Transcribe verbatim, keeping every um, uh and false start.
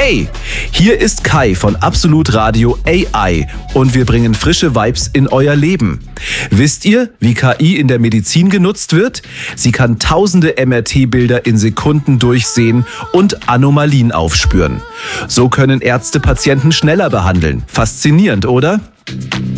Hey, hier ist Kai von Absolut Radio A I und wir bringen frische Vibes in euer Leben. Wisst ihr, wie K I in der Medizin genutzt wird? Sie kann tausende M R T-Bilder in Sekunden durchsehen und Anomalien aufspüren. So können Ärzte Patienten schneller behandeln. Faszinierend, oder?